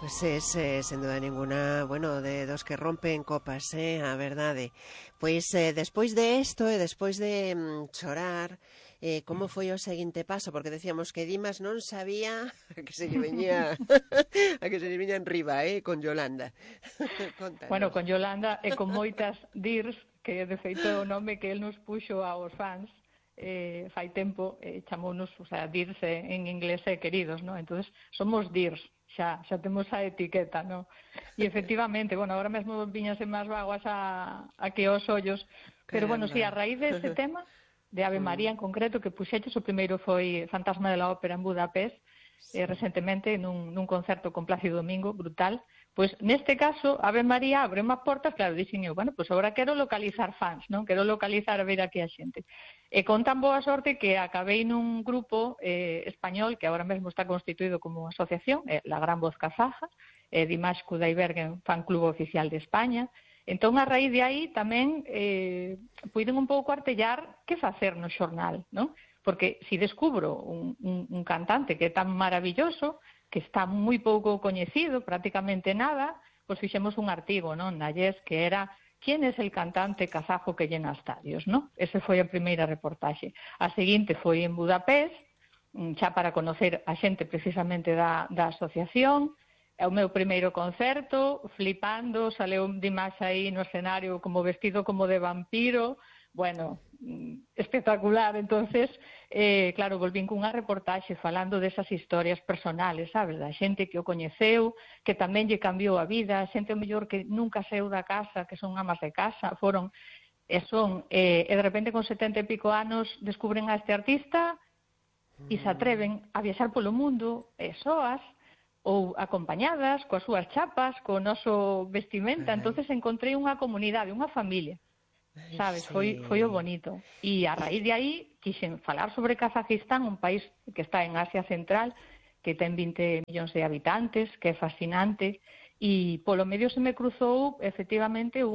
Pues es, sen duda ninguna, bueno, de dos que rompen copas, a verdade. Pois despois de isto e despois de chorar, como foi o seguinte paso? Porque decíamos que Dimas non sabía a que se lle veñía a que se lle veña en riba, con Yolanda. Bueno, Contanos. con Yolanda e con moitas DIRS, que de feito é o nome que el nos puxo aos fans, fai tempo, chamounos, o sea, DIRS en inglés queridos, ¿no? Entonces, somos DIRS, xa temos a etiqueta, ¿no? E efectivamente, bueno, agora mesmo viñase máis vaguas a que os ollos, pero bueno, sí, a Caramba. raíz dese tema, de Ave María en concreto, que puxeches, o primeiro foi Fantasma de la Ópera en Budapest, Sí. recentemente nun concerto con Plácido Domingo, brutal. Pois neste caso, Ave María abre unha porta, claro, dixen eu, bueno, pois agora quero localizar fans, non? Quero localizar a ver aquí a xente. E con tan boa sorte que acabei nun grupo español que agora mesmo está constituído como asociación, La Gran Voz Kazaja, Dimash Kudaibergen, fan club oficial de España. Entón, a raíz de aí tamén puiden un pouco artellar que facer no xornal, non? Porque si descubro un cantante que é tan maravilloso, que está moi pouco coñecido, prácticamente nada, pois fixemos un artigo, non, na Yes, que era ¿quién es el cantante kazajo que llena estadios, non? Ese foi a primeira reportaxe. A seguinte foi en Budapest, xa para conocer a xente precisamente da asociación. É o meu primeiro concerto, flipando, saleu Dimash aí no escenario como vestido como de vampiro, bueno, espectacular. Entonces, claro, volvín cunha reportaxe falando desas historias personales, sabes, da xente que o coñeceu, que tamén lle cambiou a vida, xente o mellor que nunca saiu da casa, que son amas de casa, foron e de repente con 70 e pico anos descubren a este artista e se atreven a viaxar polo mundo, soas, ou acompañadas, coas súas chapas, co noso vestimenta. Entonces encontrei unha comunidade, unha familia, sabes, Sí. foi o bonito. E a raíz de aí quixen falar sobre Kazajistán, un país que está en Asia Central, que ten 20 millóns de habitantes, que é fascinante, e polo medio se me cruzou efectivamente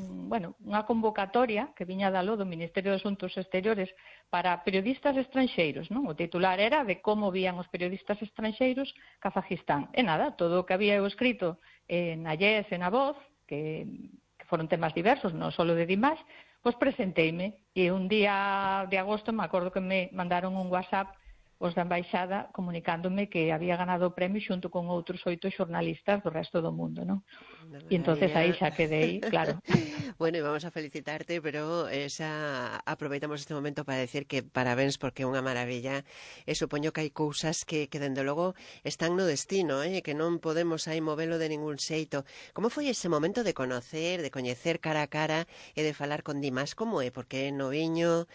unha convocatoria que viña do Ministerio de Asuntos Exteriores para periodistas estranxeiros, non? O titular era de como vían os periodistas estranxeiros Kazajistán. E nada, todo o que había eu escrito na Yes e na Voz, que foron temas diversos, non só de Dimash, pois presenteime, e un día de agosto me acordo que me mandaron un WhatsApp os da embaixada comunicándome que había ganado o premio xunto con outros 8 xornalistas do resto do mundo, non? E entonces aí xa quedei, claro. Bueno, e vamos a felicitarte, pero xa aproveitamos este momento para decir que parabéns porque é unha maravilla, e supoño que hai cousas que dende logo están no destino, que non podemos aí movelo de ningún xeito. Como foi ese momento de coñecer cara a cara e de falar con Dimash? Como é? Porque é noviño,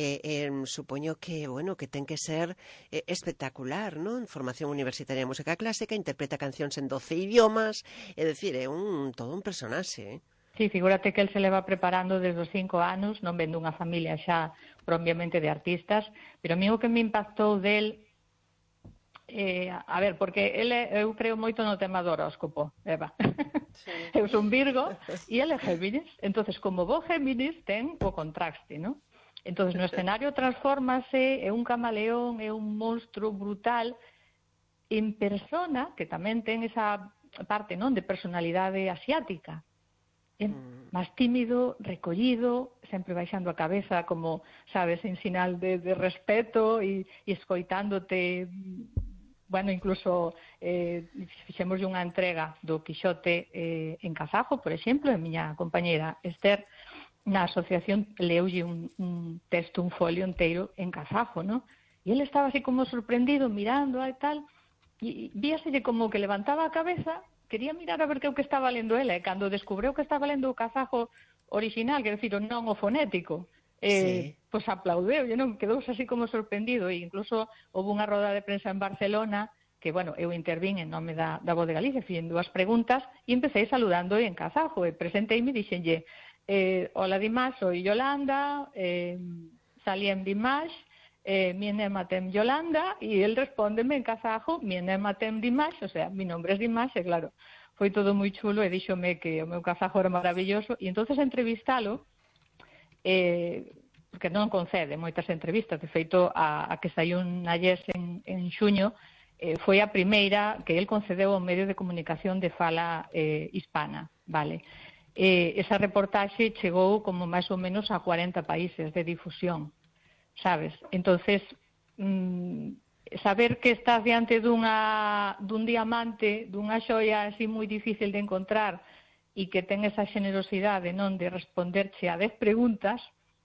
supoño que, bueno, que ten que ser espectacular, non? Formación universitaria en música clásica, interpreta cancións en 12 idiomas, é dicir, é todo un personaxe, Sí, figúrate que el se leva preparando desde os 5 anos, non vendo unha familia xa propiamente de artistas, pero a mí o que me impactou del, a ver, porque eu creo moito no tema do horóscopo, Eva. Sí. Eu son Virgo e ele é Géminis, entonces como bo Géminis ten o contraste, non? Entonces no escenario transfórmase, é un camaleón, é un monstro brutal, en persona, que tamén ten esa parte, non, de personalidade asiática, é máis tímido, recollido, sempre baixando a cabeza como, sabes, en sinal de respeto e escoitándote. Bueno, incluso fixemos unha entrega do Quixote en kazajo, por exemplo, a miña compañera Esther na asociación leulle un texto, un folio inteiro en kazajo, ¿no? E ele estaba así como sorprendido, mirando e tal, e víaselle como que levantaba a cabeza, quería mirar a ver que o que estaba lendo ele, e cando descubreu que estaba lendo o kazajo original, quer decir, non o fonético, pois aplaudeu, non? Quedouse así como sorprendido, e incluso houve unha roda de prensa en Barcelona que, bueno, eu intervín en nome da Voz de Galicia, fixen 2 preguntas e empecé saludando en kazajo, e presenteime e dixenlle hola Dimash, soy Yolanda, salí en Dimash, mi nematem Yolanda, y él respóndeme en kazajo, mi nematem Dimash, o sea, mi nombre es Dimash, e claro, foi todo moi chulo, e díxome que o meu kazajo era maravilloso, e entonces entrevistalo, porque non concede moitas entrevistas, de feito a que saiu na Yes en xuño, foi a primeira que el concedeu ao medio de comunicación de fala hispana, vale? Esa reportaxe chegou como máis ou menos a 40 países de difusión, sabes? Entonces, saber que estás diante dun diamante, dunha xoia así moi difícil de encontrar e que ten esa generosidade, non, de responderche a 10 preguntas,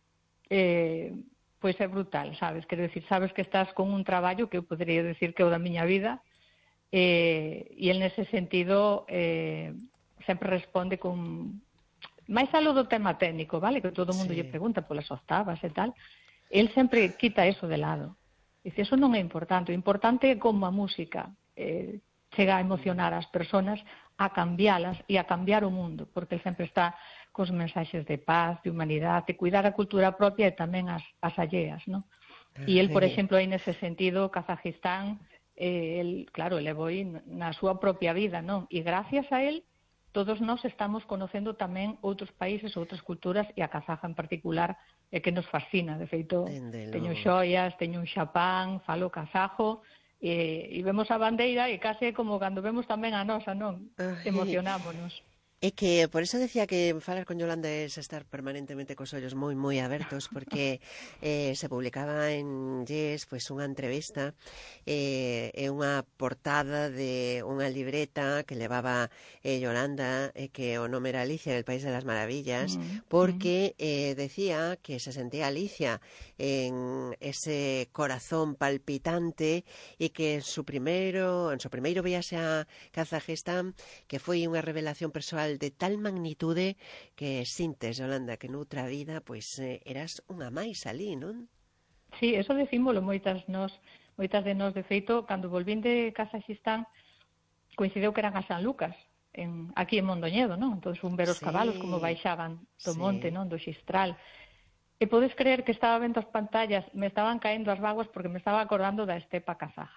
pois é brutal, sabes? Quero decir, sabes que estás con un traballo que eu podería decir que é o da miña vida, e el nese sentido sempre responde con máis algo do tema técnico, vale? Que todo o mundo lle pregunta polas octavas e tal. El sempre quita eso de lado. Dice, eso non é importante. O importante é como a música chega a emocionar as persoas, a cambialas e a cambiar o mundo, porque el sempre está cos mensaxes de paz, de humanidade, de cuidar a cultura propia e tamén as alleas, non? E el, por exemplo, aí nese sentido, Kazajistán, claro, levou na súa propia vida, non? E gracias a el, todos nós estamos conocendo tamén outros países, outras culturas, e a kazaja en particular é que nos fascina. De feito, teño xoias, teño un xapán, falo kazajo, e vemos a bandeira e case como cando vemos tamén a nosa, non? Emocionámonos. É que por eso decía que falar con Yolanda é estar permanentemente cos ollos moi abertos, porque se publicaba en Yes pois unha entrevista e unha portada de unha libreta que levaba Yolanda, que o nome era Alicia en el País de las Maravillas, porque decía que se sentía Alicia en ese corazón palpitante e que en su primeiro viaxe a Kazajistán, que foi unha revelación persoal de tal magnitude que sintes, Yolanda, que noutra vida pois eras unha máis ali, non? Sí, eso decímolo moitas de nós. De feito, cando volvín de Kazajistán, coincideu que eran a San Lucas, aquí en Mondoñedo, non? Entón, un ver os cabalos como baixaban do monte, non? Do Xistral. E podes creer que estaba vendo as pantallas, me estaban caendo as vaguas porque me estaba acordando da estepa kazaja.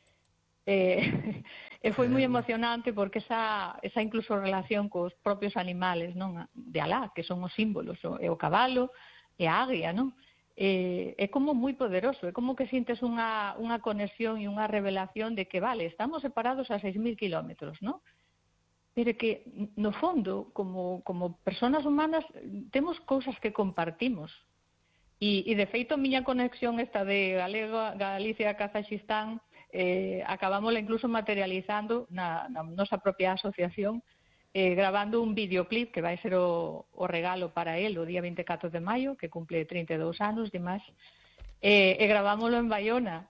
E foi moi emocionante porque esa incluso relación cos propios animales, non, de Alá, que son os símbolos, o cabalo e a águia, non? É como moi poderoso, é como que sintes unha conexión e unha revelación de que, vale, estamos separados a 6.000 kilómetros, non? Pero que, no fondo, como persoas humanas, temos cousas que compartimos. E de feito, a miña conexión esta de Galicia a Kazajistán, acabámosla incluso materializando na nosa propia asociación, grabando un videoclip que vai ser o regalo para el o día 24 de maio, que cumple 32 anos de máis, e gravámoslo en Baiona,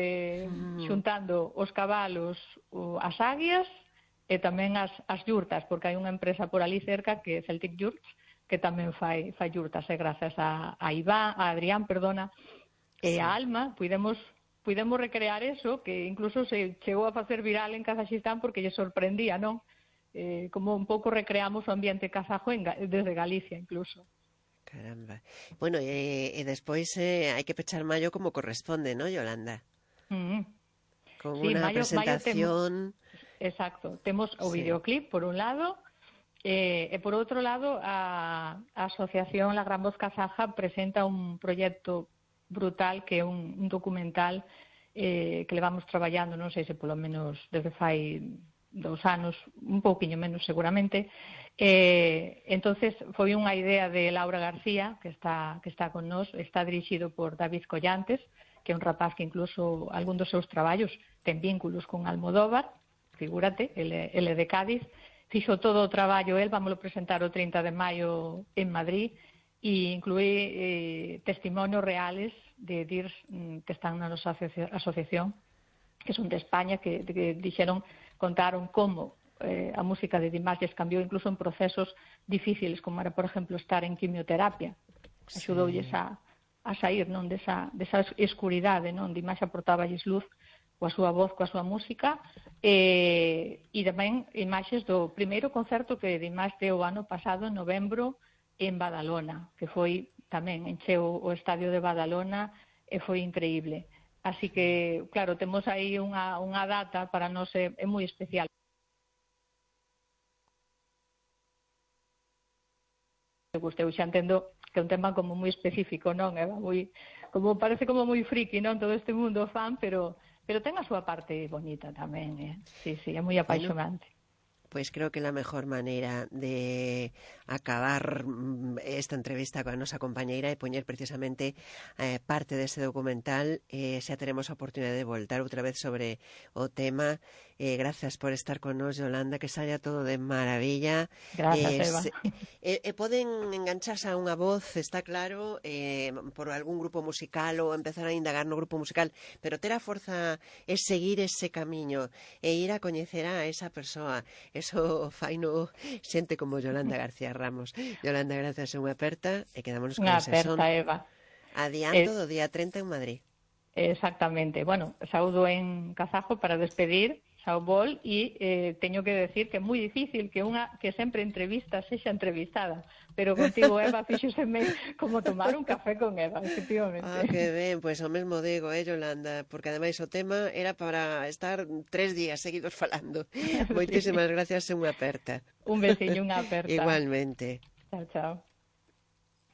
xuntando os cabalos, as águias e tamén as yurtas, porque hai unha empresa por ali cerca que é Celtic Yurts, que tamén fai yurtas, e grazas a Adrián, e a Alma, pudemos recrear eso, que incluso se chegou a facer viral en Kazajistán porque lle sorprendía, non? Como un pouco recreamos o ambiente kazajo desde Galicia, incluso. Caramba. Bueno, e despois hai que pechar maio como corresponde, non, Yolanda? Con unha presentación... Exacto. Temos o videoclip, por un lado, e por outro lado, a asociación La Gran Voz Kazaja presenta un proxecto brutal que é un documental que levamos traballando, non sei se polo menos desde fai 2 anos, un pouquiño menos seguramente. Entonces foi unha idea de Laura García, que está con nós, está dirixido por David Collantes, que é un rapaz que incluso algún dos seus traballos ten vínculos con Almodóvar, figúrate, ele é de Cádiz, fixo todo o traballo el, vámoslo presentar o 30 de maio en Madrid, e inclúe testimonios reales de DIRS que están na nosa asociación, que son de España, que contaron como a música de Dimas lles cambiou incluso en procesos difíciles, como era, por exemplo, estar en quimioterapia. Axudoulles a sair, non, desa escuridade, non? Dimas aportáballes luz coa súa voz, coa súa música, e tamén imaxes do primeiro concerto que Dimas deu o ano pasado, en novembro, en Badalona, que foi tamén, encheu o estadio de Badalona e foi increíble. Así que, claro, temos aí unha data para nós é moi especial. Eu xa entendo que é un tema como moi específico, non? Parece como moi friki, non? Todo este mundo fan, pero pero ten a súa parte bonita tamén, Sí, é moi apaixonante. Pues creo que la mejor manera de acabar esta entrevista con a nosa compañeira é poñer precisamente parte deste documental. Xa teremos a oportunidade de voltar outra vez sobre o tema. Gracias por estar con nos, Yolanda, que saia todo de maravilla. Gracias, Eva. Poden engancharse a unha voz, está claro, por algún grupo musical ou empezar a indagar no grupo musical, pero ter a forza é seguir ese camiño e ir a coñecer a esa persoa. Eso faino xente como Yolanda García Ramos. Yolanda, gracias, unha aperta e quedámonos con ese son. Unha aperta, Eva. Adianto do día 30 en Madrid. Exactamente. Bueno, saúdo en kazajo para despedir, saúbol, e teño que decir que é moi difícil que sempre entrevista sexa entrevistada, pero contigo, Eva, fíxoseme como tomar un café con Eva, efectivamente. Que ben, pois o mesmo digo, Yolanda, porque ademais o tema era para estar 3 días seguidos falando. Moitísimas gracias e unha aperta. Un besiño, unha aperta. Igualmente. Chao, chao.